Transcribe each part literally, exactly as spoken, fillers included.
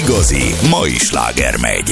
igazi mai sláger megy.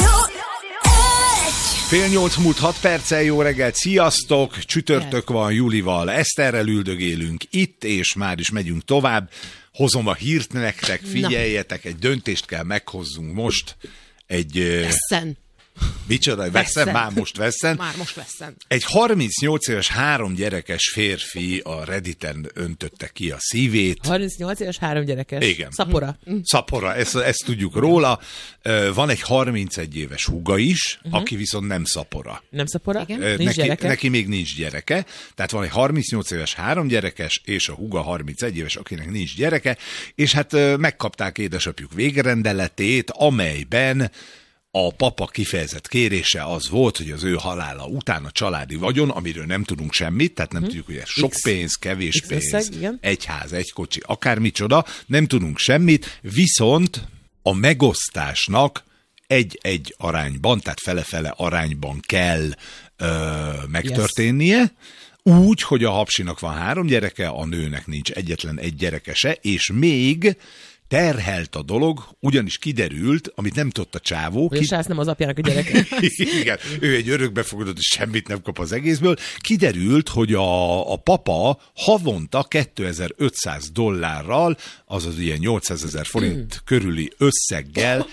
Fél nyolc múlt hat perccel, jó reggelt, sziasztok! Csütörtök van, Julival, Eszterrel üldögélünk itt, és már is megyünk tovább. Hozom a hírt nektek, figyeljetek, egy döntést kell meghozzunk most. Egy... Veszen. Micsoda? Veszen? Már most veszen? Már most veszen. Egy harmincnyolc éves, három gyerekes férfi a Redditen öntötte ki a szívét. harmincnyolc éves, három gyerekes. Igen. Szapora. Mm. Szapora, ezt, ezt tudjuk róla. Van egy harmincegy éves húga is, uh-huh. aki viszont nem szapora. Nem szapora? Igen. Nincs neki, gyereke. neki még nincs gyereke. Tehát van egy harmincnyolc éves, három gyerekes, és a húga harmincegy éves, akinek nincs gyereke. És hát megkapták édesapjuk végrendeletét, amelyben a papa kifejezett kérése az volt, hogy az ő halála után a családi vagyon, amiről nem tudunk semmit, tehát nem hmm. tudjuk, hogy ez sok X, pénz, kevés X pénz, összeg, igen. egy ház, egy kocsi, akármicsoda, nem tudunk semmit, viszont a megosztásnak egy-egy arányban, tehát fele-fele arányban kell ö, megtörténnie, yes. Úgy, hogy a hapsinak van három gyereke, a nőnek nincs egyetlen egy gyerekese, és még terhelt a dolog, ugyanis kiderült, amit nem tudta csávó. Hogy a srác nem az apjának a gyereke. Igen, ő egy örökbefogadott, és semmit nem kap az egészből. Kiderült, hogy a, a papa havonta kétezer-ötszáz dollárral, azaz ilyen nyolcszázezer forint körüli összeggel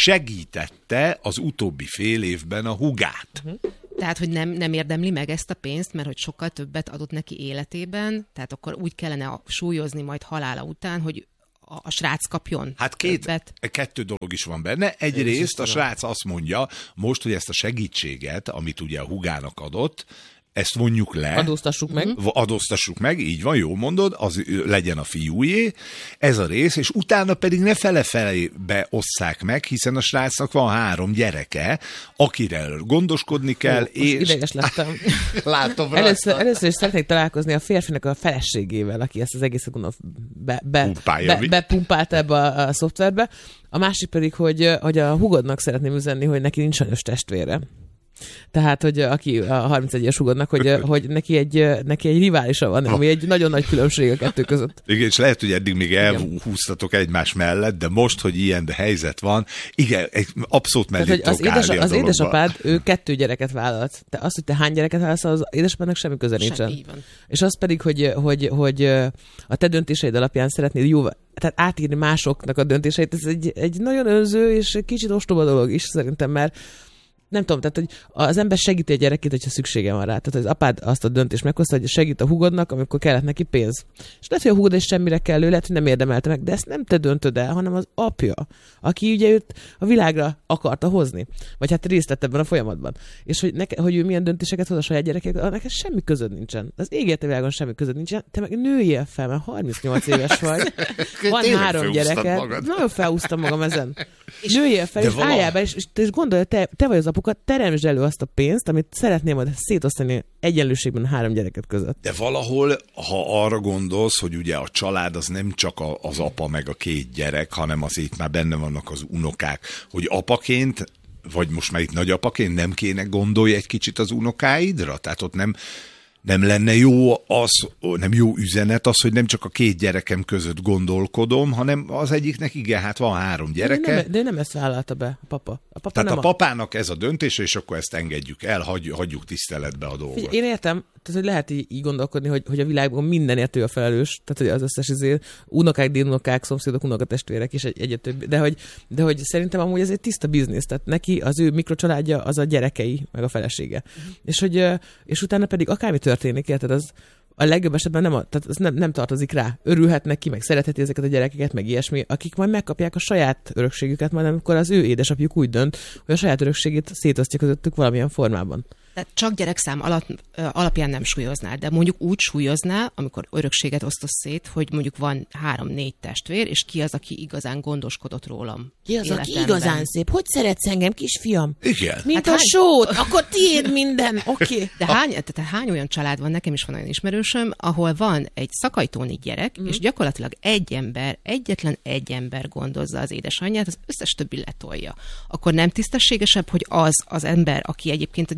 segítette az utóbbi fél évben a hugát. Uh-huh. Tehát, hogy nem, nem érdemli meg ezt a pénzt, mert hogy sokkal többet adott neki életében, tehát akkor úgy kellene súlyozni majd halála után, hogy a, a srác kapjon. Hát két, kettő dolog is van benne. Egyrészt a srác azt mondja most, hogy ezt a segítséget, amit ugye a húgának adott, ezt vonjuk le. Adóztassuk meg. Adóztassuk meg, így van, jól mondod, az legyen a fiújé, ez a rész, és utána pedig ne fele-felébe osszák meg, hiszen a srácnak van három gyereke, akire gondoskodni kell. Ó, és... ideges lettem. Látom először, először is szeretnék találkozni a férfinek a feleségével, aki ezt az egészet gondolom be, be, be, bepumpálta ebbe a, a szoftverbe. A másik pedig, hogy, hogy a hugodnak szeretném üzenni, hogy neki nincs anyós testvére. Tehát, hogy aki a harmincegyes hugodnak, hogy, hogy neki, egy, neki egy riválisa van, ami egy nagyon nagy különbség a kettő között. Igen, és lehet, hogy eddig még elhúztatok egymás mellett, de most, hogy ilyen helyzet van, igen, abszolút mellé tudok az, édes, állni az édesapád, ő kettő gyereket vállalt. Te azt, hogy te hány gyereket vállalsz, az édesapádnak semmi köze nincsen. És az pedig, hogy, hogy, hogy a te döntéseid alapján szeretnéd jó, tehát átírni másoknak a döntéseit, ez egy, egy nagyon önző és kicsit ostoba dolog is szerintem, mert nem tudom, tehát, hogy az ember segíti a gyerekét, hogyha szüksége van rá. Tehát az apád azt a döntést meghozta, hogy segít a hugodnak, amikor kellett neki pénz. És lehet, hogy a hugod is semmire kellő, lehet, hogy nem érdemelte meg, de ezt nem te döntöd el, hanem az apja, aki ugye őt a világra akarta hozni. Vagy hát részt vett ebben a folyamatban. És hogy, neke, hogy ő milyen döntéseket hoz a saját gyerekekkel, neked semmi közöd nincsen. Az égért a világon semmi közöd nincsen. Te meg nőjél fel, mert harmincnyolc éves vagy. Van három gyereket. Nagyon felhúztam magam ezen. Nőjél fel, és vala... álljál be, és, és gondolj, te, te vagy az apuka, teremtsd elő azt a pénzt, amit szeretném majd szétosztani egyenlőségben három gyereket között. De valahol, ha arra gondolsz, hogy ugye a család az nem csak a, az apa meg a két gyerek, hanem az itt már benne vannak az unokák, hogy apaként, vagy most már itt nagyapaként nem kéne gondolj egy kicsit az unokáidra? Tehát ott nem... Nem lenne jó az, nem jó üzenet az, hogy nem csak a két gyerekem között gondolkodom, hanem az egyiknek igen, hát van három gyereke. De nem, de nem ezt vállalta be a papa. A papa Tehát nem a papának ez a döntése, és akkor ezt engedjük el, hagy, hagyjuk tiszteletbe a dolgot. Figyelj, én értem, tehát hogy lehet így, így gondolkodni, hogy, hogy a világban mindenért ő a felelős, tehát hogy az összes izé, unokák, dédunokák, szomszédok, unokatestvérek és egy, egyet többi. De hogy, de hogy szerintem amúgy ez egy tiszta biznisz, tehát neki az ő mikrocsaládja az a gyerekei, meg a felesége. Mm. És, hogy, és utána pedig akármi történik, érted, az a legjobb esetben nem, a, tehát az nem, nem tartozik rá. Örülhet neki, meg szeretheti ezeket a gyerekeket, meg ilyesmi, akik majd megkapják a saját örökségüket, majd amikor az ő édesapjuk úgy dönt, hogy a saját örökségét szétosztja közöttük valamilyen formában. Tehát csak gyerekszám alap, alapján nem súlyozná, de mondjuk úgy súlyozná, amikor örökséget osztasz szét, hogy mondjuk van három-négy testvér, és ki az, aki igazán gondoskodott rólam. Ki az, aki igazán szép? Hogy szeretsz engem, kisfiam? Igen. Mint hát a hány... sót, akkor tiéd minden. Oké. Okay. De hány, tehát hány olyan család van, nekem is van olyan ismerősöm, ahol van egy szakajtóni gyerek, mm. és gyakorlatilag egy ember, egyetlen egy ember gondozza az édesanyját, az összes többi letolja. Akkor nem tisztességesebb, hogy az az ember, aki egyébként gyakorlatilag a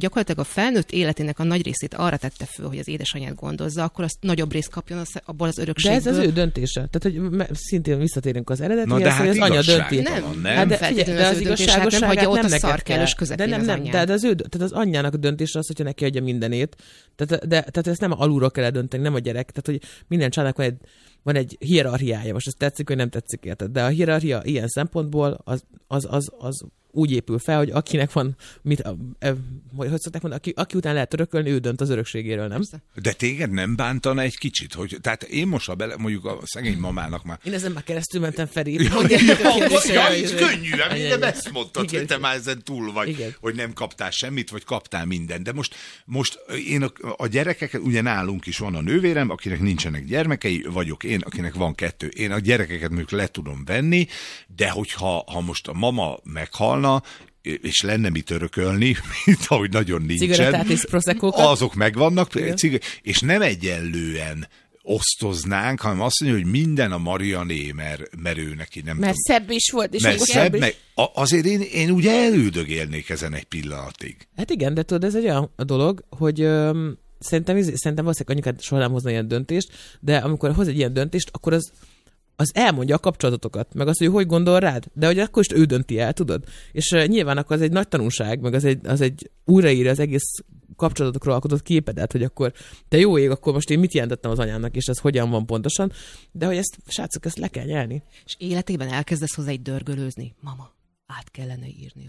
felnőtt életének a nagy részét arra tette föl, hogy az édesanyját gondozza, akkor azt nagyobb részt kapjon az, abból az örökségből. De ez az ő döntése. Tehát, hogy szintén visszatérünk az eredetihez, Na, hát hogy az anya dönti. Nem, nem, nem de, feltétlenül de az, az ő döntése, hát nem hagyja ott a szarkelős közepén de nem, nem, de az ő, tehát az anyjának a döntése az, hogyha neki adja mindenét. Tehát, de, tehát ezt nem alulról kell eldönteni, nem a gyerek. Tehát, hogy minden családnak van egy, van egy hierarchiája. Most ez tetszik, hogy nem tetszik, érted. De a hierarchia ilyen szempontból az, az, az, az úgy épül fel, hogy akinek van, mit, e, hogy szokták mondani, aki, aki után lehet örökölni, ő dönt az örökségéről, nem? De téged nem bántana egy kicsit, hogy, tehát én most, ha bele, mondjuk a szegény mamának már... Én ezen már keresztül mentem, Feri. Ja, így könnyűen, minden ezt mondtad, hogy te már ezen túl vagy, igen. Hogy nem kaptál semmit, vagy kaptál mindent. De most, most én a, a gyerekeket, ugye nálunk is van a nővérem, akinek nincsenek gyermekei, vagyok én, akinek van kettő. Én a gyerekeket mondjuk le tudom venni, de hogyha ha most a mama meghalna, és lenne mit örökölni, mint ahogy nagyon nincsen. Cigarettát és proseccókat. Azok megvannak, cig- és nem egyenlően osztoznánk, hanem azt mondja, hogy minden a Mariané, mert, mert ő neki nem mert tudom. Szebb is volt. És mert szebb, is. meg, azért én, én ugye elődögélnék ezen egy pillanatig. Hát igen, de tudod, ez egy olyan dolog, hogy öm, szerintem, szerintem valószínűleg anyukát soha nem hozna ilyen döntést, de amikor hoz egy ilyen döntést, akkor az az elmondja a kapcsolatokat, meg azt, hogy hogy gondol rád, de hogy akkor is ő dönti el, tudod? És uh, nyilván akkor az egy nagy tanulság, meg az egy, az egy újraírja az egész kapcsolatokról alkotott képedet, hogy akkor te jó ég, akkor most én mit jelentettem az anyámnak, és ez hogyan van pontosan, de hogy ezt, srácok, ezt le kell nyelni. És életében elkezdesz hozzá egy dörgölőzni. Mama, át kellene írni.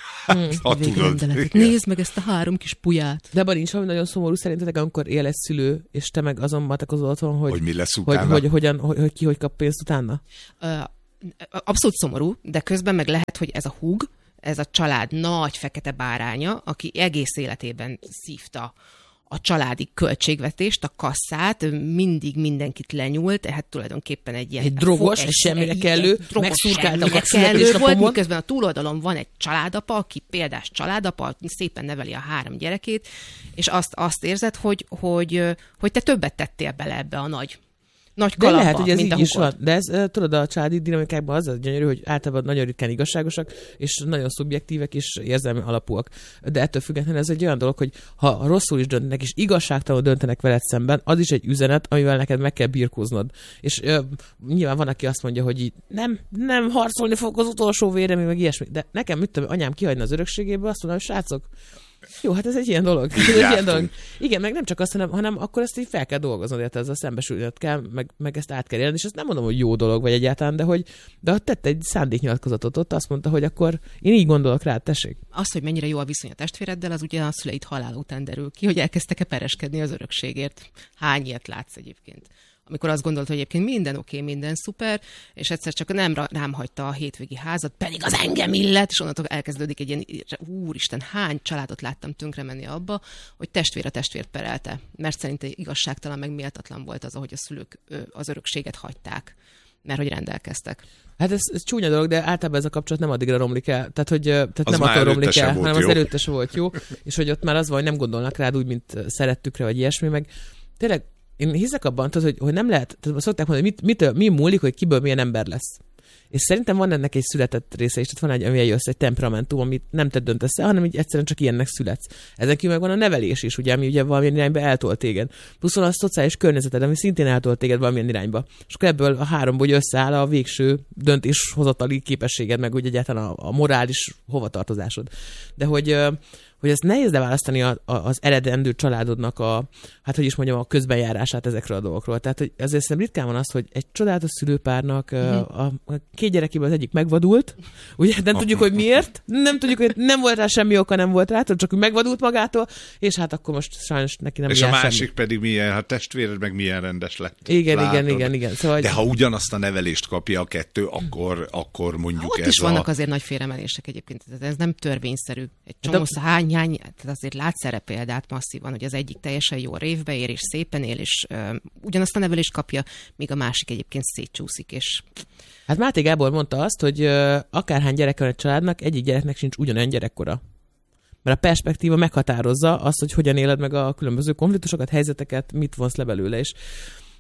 Hmm. Nézd meg ezt a három kis puját. De abban nincs valami nagyon szomorú szerintetek, amikor él egy szülő, és te meg azon matekozol otthon, hogy, hogy mi lesz utána? Hogy, hogy, hogyan, hogy, hogy ki hogy kap pénzt utána? Uh, abszolút szomorú, de közben meg lehet, hogy ez a húg, ez a család nagy fekete báránya, aki egész életében szívta a családi költségvetést, a kasszát, mindig mindenkit lenyúlt, tehát tulajdonképpen egy ilyen... Egy drogos, egy semmire kellő, megszurkáltak a kellő volt, miközben a túloldalon van egy családapa, aki példás családapa, szépen neveli a három gyerekét, és azt, azt érzed, hogy, hogy, hogy te többet tettél bele ebbe a nagy Nagy kalapba, de lehet, hogy ez mint így is van. De ez, tudod, a családi dinamikákban az a gyönyörű, hogy általában nagyon ritkán igazságosak, és nagyon szubjektívek és érzelmi alapúak. De ettől függetlenül ez egy olyan dolog, hogy ha rosszul is döntenek, és igazságtalanul döntenek veled szemben, az is egy üzenet, amivel neked meg kell birkóznod. És ö, nyilván van, aki azt mondja, hogy így, nem, nem harcolni fog az utolsó véremig, meg ilyesmi. De nekem, mit tudom, anyám kihagyna az örökségéből, azt mondom, hogy srácok, jó, hát ez egy ilyen dolog. Ez egy ilyen dolog. Igen, meg nem csak azt, hanem, hanem akkor ezt így fel kell dolgoznod, illetve ezzel szembesülnöd kell, meg, meg ezt át kell élni, és ezt nem mondom, hogy jó dolog vagy egyáltalán, de hogy de tett egy szándéknyilatkozatot ott, azt mondta, hogy akkor én így gondolok rá, tessék. Az, hogy mennyire jó a viszony a testvéreddel, az ugye a szüleid halála után derül ki, hogy elkezdtek-e pereskedni az örökségért. Hány ilyet látsz egyébként? Amikor azt gondolt, hogy egyébként minden oké, okay, minden szuper, és egyszer csak nem rám hagyta a hétvégi házat, pedig az engem illet, és onnantól elkezdődik egy ilyen, úristen, hány családot láttam tönkre menni abba, hogy testvér a testvért perelte, mert szerintem igazságtalan, meg méltatlan volt az, ahogy a szülők az örökséget hagyták, mert hogy rendelkeztek. Hát ez, ez csúnya dolog, de általában ez a kapcsolat nem addigra romlik el. Tehát, hogy tehát nem attól romlik el, hanem jó. Az előtte se volt jó, és hogy ott már az van, hogy nem gondolnak rád úgy, mint szerettükre, vagy ilyesmi, meg tényleg én hiszek abban, hogy, hogy nem lehet, tehát szokták mondani, hogy mit, mit, mi múlik, hogy kiből milyen ember lesz. És szerintem van ennek egy született része is, tehát van egy, ami eljössz, egy temperamentum, amit nem te döntesz el, hanem így egyszerűen csak ilyennek születsz. Ezen kívül meg van a nevelés is, ugye, ami ugye valamilyen irányba eltol téged. Plusz van a szociális környezeted, ami szintén eltol téged valamilyen irányba. És akkor ebből a háromból hogy összeáll a végső döntéshozatali képességed, meg ugye egyáltalán a, a morális hovatartozásod. De hogy hogy ezt nehéz leválasztani a, a, az eredendő családodnak a, hát hogy is mondjam, a közbenjárását ezekről a dolgokról. Tehát hogy azért szerintem ritkán van az, hogy egy csodálatos szülőpárnak mm-hmm. a, a két gyerekéből az egyik megvadult, ugye nem tudjuk, hogy miért, nem tudjuk, hogy nem volt rá semmi oka, nem volt rá, csak hogy megvadult magától, és hát akkor most sajnos neki nem és a másik semmi. Pedig milyen, hát testvéred meg milyen rendes lett. Igen, látod. igen, igen, igen. Szóval, de ha ugyanazt a nevelést kapja a kettő, akkor, akkor mondjuk ott ez is a... vannak azért nagy félremenések egyébként, ez nem törvényszerű. Egy csomó hány, hány, tehát azért látsz erre példát masszívan, hogy az egyik teljesen jó révbe ér, és szépen él, és uh, ugyanazt a nevelést kapja, míg a másik egyébként szétcsúszik, és... Hát Máté Gábor mondta azt, hogy uh, akárhány gyerek van egy családnak, egyik gyereknek sincs ugyanolyan gyerekkora. Mert a perspektíva meghatározza azt, hogy hogyan éled meg a különböző konfliktusokat, helyzeteket, mit vonsz le belőle, és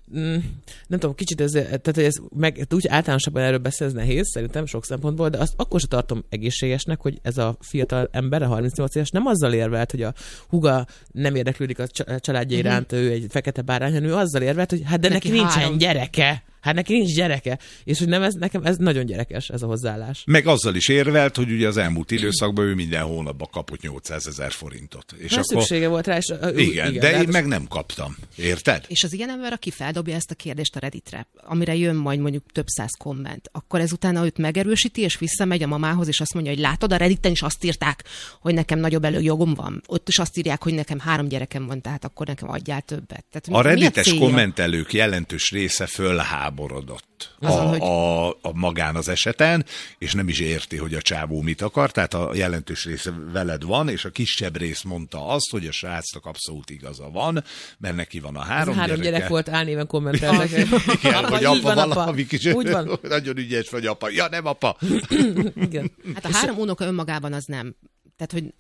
nem tudom, kicsit ez, tehát ez meg, úgy általánosabban erről beszélni nehéz, szerintem sok szempontból, de azt akkor sem tartom egészségesnek, hogy ez a fiatal ember, a harmincnyolc éves nem azzal érvelt, hogy a húga nem érdeklődik a családja iránt, ő egy fekete bárány, hanem ő azzal érvelt, hogy hát de neki, neki nincsen három. gyereke. Hát neki nincs gyereke. És hogy nem ez, nekem ez nagyon gyerekes, ez a hozzáállás. Meg azzal is érvelt, hogy ugye az elmúlt időszakban ő minden hónapban kapott nyolcszázezer forintot. És hát akkor... szüksége volt rá, és... Igen, igen, de, de én meg nem kaptam. Érted? És az ilyen ember, aki feldobja ezt a kérdést a Redditre, amire jön majd mondjuk több száz komment, akkor ezután őt megerősíti, és visszamegy a mamához, és azt mondja, hogy látod, a Redditen is azt írták, hogy nekem nagyobb előjogom van. Ott is azt írják, hogy nekem három gyerekem van, tehát akkor nekem adjál többet. Tehát a reddites kommentelők jelentős része fölháborodott a, Azon, hogy... a, a magán az eseten, és nem is érti, hogy a csávó mit akar, tehát a jelentős része veled van, és a kisebb rész mondta azt, hogy a srácnak abszolút igaza van, mert neki van a három, három gyereke. gyerek volt, álnéven kommentelnek. Igen, apa, hogy apa valami kis, úgy van. Nagyon ügyes vagy apa. Ja, nem apa. Igen. Hát a három unoka önmagában az nem. Tehát, hogy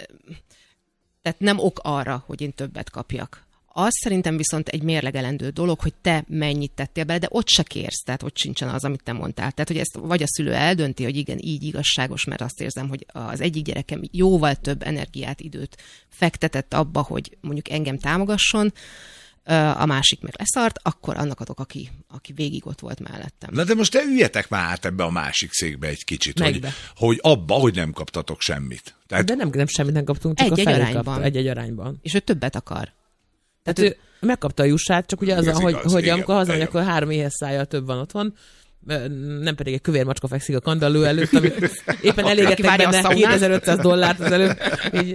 tehát nem ok arra, hogy én többet kapjak. Az szerintem viszont egy mérlegelendő dolog, hogy te mennyit tettél bele, de ott se kérsz, tehát ott sincsen az, amit te mondtál. Tehát, hogy ezt vagy a szülő eldönti, hogy igen, így igazságos, mert azt érzem, hogy az egyik gyerekem jóval több energiát, időt fektetett abba, hogy mondjuk engem támogasson, a másik meg leszart, akkor annak adok, aki, aki végig ott volt mellettem. Na de most te üljetek már át ebbe a másik székbe egy kicsit, hogy, hogy abba, hogy nem kaptatok semmit. Tehát... De nem, nem semmit nem kaptunk, csak egy, a egy arányban. Egy-egy arányban. És ő többet akar. Tehát, Tehát ő, ő megkapta a jussát, csak ugye az, az hogy, igaz, hogy igen, amikor hazamegy, akkor három éhes szájjal több van otthon, nem pedig egy kövér macska fekszik a kandalló előtt, amit éppen elégettek benne kétezer-ötszáz dollárt az előbb. Így,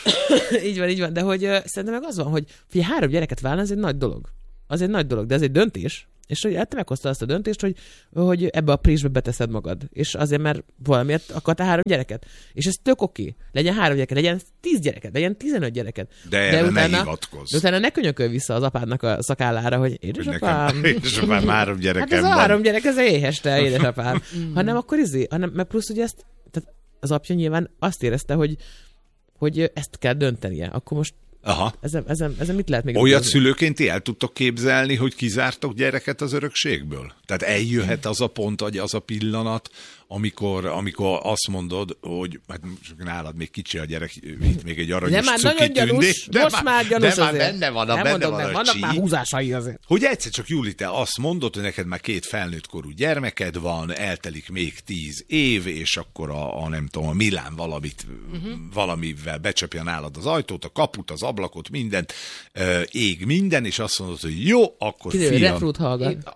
így van, így van. De hogy uh, szerintem meg az van, hogy figyelj, három gyereket vállalni, ez egy nagy dolog. Az egy nagy dolog, de ez egy döntés. És hogy te meghoztad azt a döntést, hogy, hogy ebbe a présbe beteszed magad. És azért, mert valamiért akartál három gyereket. És ez tök oké. Legyen három gyereket, legyen tíz gyereket, legyen tizenöt gyereket. De, de utána, ne hivatkozz. De utána ne könyökölj vissza az apádnak a szakállára, hogy édesapám. Édesapám, három gyerekem hát ez van. a három gyerek, ez éhes te, édesapám. hanem akkor izé, hanem, mert plusz ugye ezt, tehát az apja nyilván azt érezte, hogy, hogy ezt kell döntenie. Akkor most Aha. Ezen, ezen, ezen mit lehet még... Olyat szülőként ti el tudtok képzelni, hogy kizártok gyereket az örökségből? Tehát eljöhet az a pont, vagy az a pillanat, amikor, amikor azt mondod, hogy hát nálad még kicsi a gyerek, itt még egy aranyos cuki tündé. De már nagyon gyanús, most már gyanús de már benne van a, nem benne mondom, van nem, a vannak csí. már húzásai azért. Hogy egyszer csak, Júli, te azt mondod, hogy neked már két felnőtt korú gyermeked van, eltelik még tíz év, és akkor a, a nem tudom, a Milán valamit, uh-huh. valamivel becsapja nálad az ajtót, a kaput, az ablakot, mindent, uh, ég minden, és azt mondod, hogy jó, akkor Kiderül, fiam. Retrút hallgat.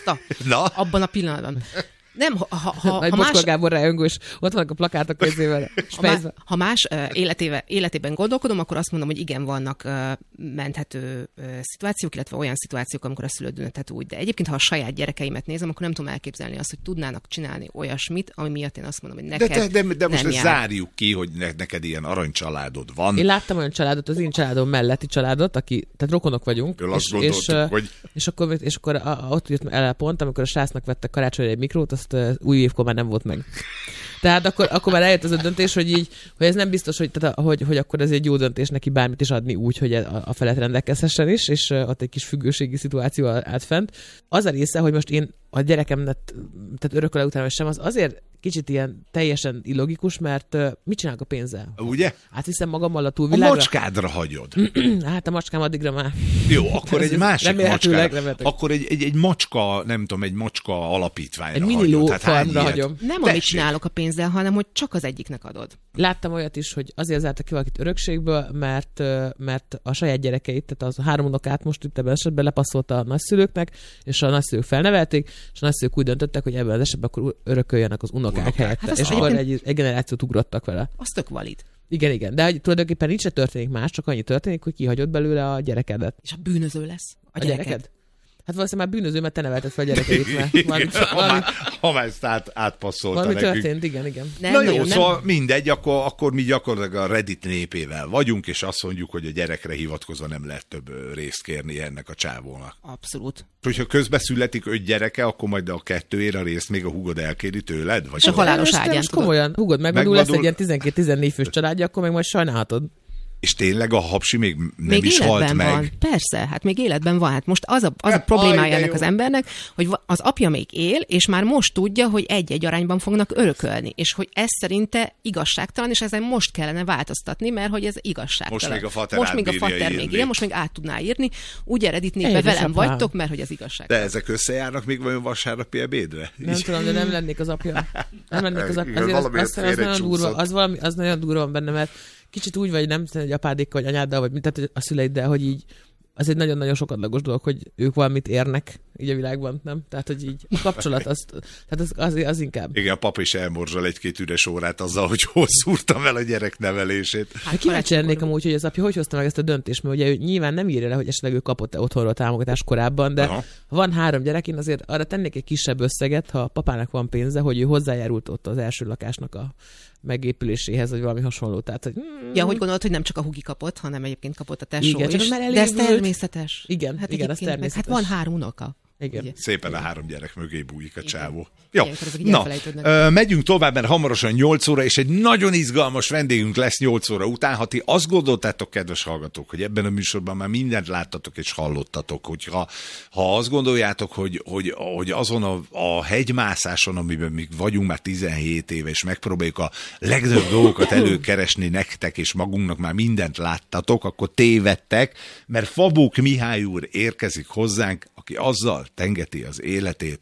Na? Abban a pillanatban. Nem, ha, ha, ha, Nagy ha Bocskor más... Gábor rájöngő, és ott vannak a plakátok kezével. Ha, má, ha más uh, életéve, életében gondolkodom, akkor azt mondom, hogy igen, vannak uh, menthető uh, szituációk, illetve olyan szituációk, amikor a szülő dönthet úgy. De egyébként, ha a saját gyerekeimet nézem, akkor nem tudom elképzelni azt, hogy tudnának csinálni olyasmit, ami miatt én azt mondom, hogy neked de, de, de, de most nem ezt zárjuk ki, hogy ne, neked ilyen aranycsaládod van. Én láttam olyan családot, az én családom melletti családot, aki, tehát rokonok vagyunk. És, és, és, hogy... és akkor, és akkor a, a, ott jött el a pont, amikor a srácnak vettek karácsonyra egy mikrót, azt uh, új évkor már nem volt meg. Tehát akkor, akkor már eljött az a döntés, hogy így, hogy ez nem biztos, hogy, tehát, hogy, hogy akkor ez egy jó döntés neki bármit is adni úgy, hogy a, a felett rendelkezhessen is, és uh, ott egy kis függőségi szituáció állt fent. Az a része, hogy most én a gyerekemnek, tehát örököle után sem, az azért kicsit ilyen teljesen illogikus, mert uh, mit csinálok a pénzzel? Ugye? Átviszem magammal a túlvilágra. A macskádra hagyod. Hát a macskám addigra már. Jó, akkor egy másik macskára. Akkor egy, egy, egy macska, nem tudom, egy macska alapítványra egy mini ló hagyod. farmra hagyom. Nem amit csinálok a pénzzel, hanem hogy csak az egyiknek adod. Láttam olyat is, hogy azért zártak ki valakit örökségből, mert, mert a saját gyerekeit, tehát az három unokát most itt ebben esetben lepasszolta a nagyszülőknek, és a nagyszülők felnevelték, és a nagyszülők úgy döntöttek, hogy ebben az esetben akkor örököljenek az unokák, unokák. helyette. Hát és akkor egy, egy generációt ugrottak vele. Az tök valid. Igen, igen. De tulajdonképpen nincs se történik más, csak annyi történik, hogy kihagyod belőle a gyerekedet. És a bűnöző lesz a, a gyereked. gyereked? Hát valószínűleg már bűnöző, mert te nevelted fel a gyerekeit. Mert valami, ha, valami, ha már ezt át, átpasszolta valami nekünk. történt, igen, igen. Nem, Na jó, nem. Szóval mindegy, akkor, akkor mi gyakorlatilag a Reddit népével vagyunk, és azt mondjuk, hogy a gyerekre hivatkozva nem lehet több részt kérni ennek a csávónak. Abszolút. Hogyha közbe születik öt gyereke, akkor majd a kettőért a részt még a húgod elkéri tőled? Vagy és a halálos ágyán. Most komolyan, húgod megvadul, lesz egy ilyen tizenkét-tizennégy fős családja, akkor meg majd sajnálhatod. És tényleg a hapsi még nem még is halt meg? Van. Persze, hát még életben van. Hát most az a, az a problémája ennek az embernek, hogy az apja még él, és már most tudja, hogy egy-egy arányban fognak örökölni, és hogy ez szerinte igazságtalan, és ezen most kellene változtatni, mert hogy ez igazságtalan. Most még a fater, most még, a fater még írja, most még át tudná írni, úgy eredítnék be, velem vagytok, mert hogy az igazságtalan. De ezek összejárnak még vajon vasárnapi ebédre? Nem tudom, de nem lennék az apja. Nem lennék az apja. Azért az, az, az, nagyon durva, az, valami, az nagyon durva van benne, mert kicsit úgy vagy, nem tudom, hogy apádékkal, vagy anyáddal, vagy mit, tehát a szüleiddel, hogy így az egy nagyon-nagyon sokadlagos dolog, hogy ők valamit érnek így a világban, nem? Tehát, hogy így a kapcsolat, az, tehát az, az, az inkább. Igen, a pap is elmorzsal egy-két üres órát azzal, hogy hol szúrtam el a gyerek nevelését. Hát kíváncsi lennék amúgy, hogy az apja hogy hozta meg ezt a döntést, mert ugye ő nyilván nem írja le, hogy esetleg ő kapott-e otthonról támogatást korábban, de aha. Van három gyerek, én azért arra tennék egy kisebb összeget, ha a papának van pénze, hogy ő hozzájárult ott az első lakásnak a megépüléséhez, vagy valami hasonló. Tehát, hogy... Mm, ja, hogy gondolod, hogy nem csak a hugi kapott, hanem egyébként kapott a tesó igen, is. De ez természetes. Igen, hát igen, ez természetes. Hát van három unoka. Igen. Ugye? Szépen a három gyerek mögé bújik a csávó. Jó, na, ö, megyünk tovább, mert hamarosan nyolc óra, és egy nagyon izgalmas vendégünk lesz nyolc óra után. Ha ti azt gondoltátok, kedves hallgatók, hogy ebben a műsorban már mindent láttatok és hallottatok, hogyha ha azt gondoljátok, hogy, hogy, hogy azon a, a hegymászáson, amiben mi vagyunk már tizenhét éve, és megpróbáljuk a legnagyobb dolgokat előkeresni nektek, és magunknak már mindent láttatok, akkor tévedtek, mert Fabók Mihály úr érkezik hozzánk, aki azzal tengeti az életét,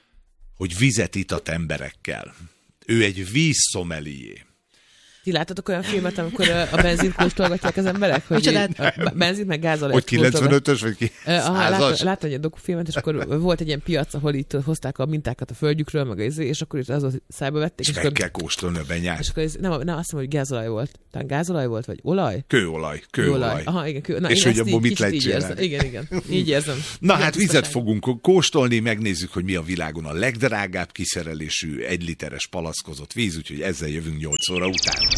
hogy vizet itat emberekkel. Ő egy vízszomelié. Ti láttatok olyan filmet, amikor a benzint kóstolgatják az emberek? Hogy a benzint meg gázolajat hogy kilencvenötös vagy ki? Láttam egy dokufilmet, és akkor volt egy ilyen piac, ahol itt hozták a mintákat a földjükről, meg az, és akkor itt az szájba vették. És, és meg akkor, kell kóstolni a benyát. És akkor ez, nem, nem azt mondom, hogy gázolaj volt. Tehát gázolaj volt, vagy olaj? Kőolaj. Kőolaj. Aha, igen, kő... Na, és hogy abból mit lehet csinálni? Igen, igen. Így érzem. Na hát vizet fogunk kóstolni, megnézzük, hogy mi a világon a legdrágább kiszerelésű egyliteres palackozott víz, úgyhogy ezzel jövünk nyolc óra után.